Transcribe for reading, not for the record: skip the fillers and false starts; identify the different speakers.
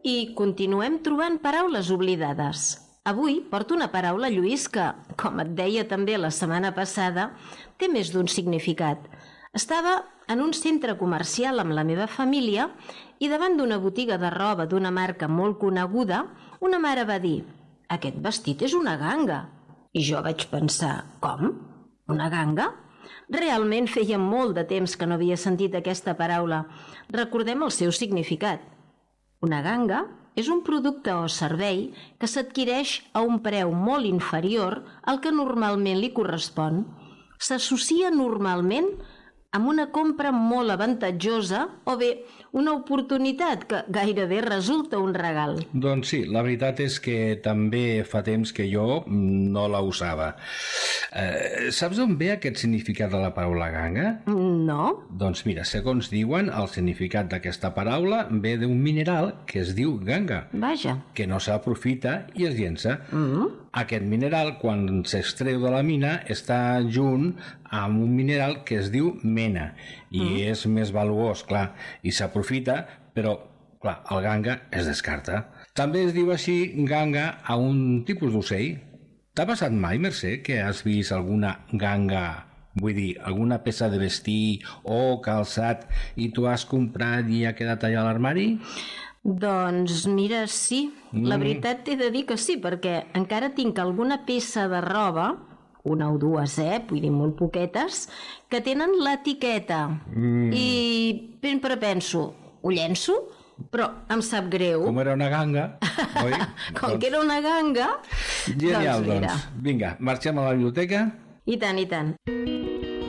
Speaker 1: I continuem trobant paraules oblidades. Avui porto una paraula, Lluís, que, com et deia també la setmana passada, té més d'un significat. Estava en un centre comercial amb la meva família i davant d'una botiga de roba d'una marca molt coneguda, una mare va dir: «Aquest vestit és una ganga». I jo vaig pensar: «Com? Una ganga?» Realment feia molt de temps que no havia sentit aquesta paraula. Recordem el seu significat. Una ganga és un producte o servei que s'adquireix a un preu molt inferior al que normalment li correspon. S'associa normalment amb una compra molt avantatjosa o bé una oportunitat que gairebé resulta un regal.
Speaker 2: Doncs sí, la veritat és que també fa temps que jo no la usava. Saps d'on ve aquest significat de la paraula ganga?
Speaker 1: No?
Speaker 2: Doncs mira, segons diuen, el significat d'aquesta paraula ve d'un mineral que es diu ganga,
Speaker 1: Vaja.
Speaker 2: que no s'aprofita i es llença. Aquest mineral, quan s'extreu de la mina, està junt amb un mineral que es diu mena i és més valuós, clar, i s'aprofita, però clar, el ganga es descarta. També es diu així ganga a un tipus d'ocell. T'ha passat mai, Mercè, que has vist alguna ganga, vull dir, alguna peça de vestir o calçat i tu has comprat i ha quedat allà a l'armari?
Speaker 1: Doncs mira, sí. La veritat t'he de dir que sí, perquè encara tinc alguna peça de roba, una o dues, vull dir molt poquetes, que tenen l'etiqueta. I sempre penso, ho llenço? Però em sap greu.
Speaker 2: Com era una ganga, oi?
Speaker 1: Com que era una ganga...
Speaker 2: Genial,
Speaker 1: mira.
Speaker 2: doncs. Vinga, marxem a la biblioteca.
Speaker 1: I tant, i tant.